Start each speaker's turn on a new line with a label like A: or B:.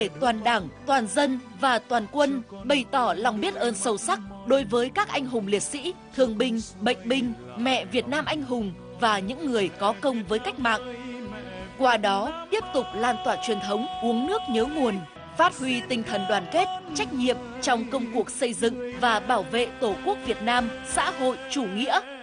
A: để toàn Đảng, toàn dân và toàn quân bày tỏ lòng biết ơn sâu sắc đối với các anh hùng liệt sĩ, thương binh, bệnh binh, mẹ Việt Nam anh hùng và những người có công với cách mạng. Qua đó, tiếp tục lan tỏa truyền thống uống nước nhớ nguồn, phát huy tinh thần đoàn kết, trách nhiệm trong công cuộc xây dựng và bảo vệ Tổ quốc Việt Nam xã hội chủ nghĩa.